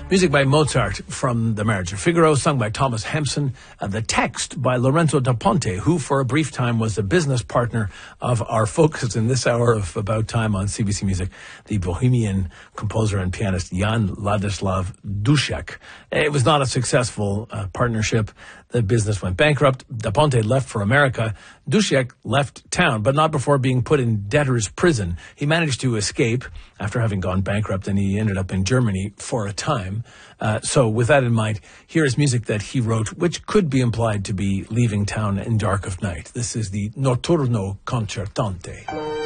Music by Mozart from The Marriage of Figaro, sung by Thomas Hampson. The text by Lorenzo da Ponte, who for a brief time was the business partner of our focus in this hour of About Time on CBC Music, the Bohemian composer and pianist Jan Ladislav Dušek. It was not a successful partnership. The business went bankrupt. Da Ponte left for America. Dušek left town, but not before being put in debtor's prison. He managed to escape after having gone bankrupt, and he ended up in Germany for a time. So with that in mind, here is music that he wrote, which could be implied to be leaving town in dark of night. This is the Notturno Concertante.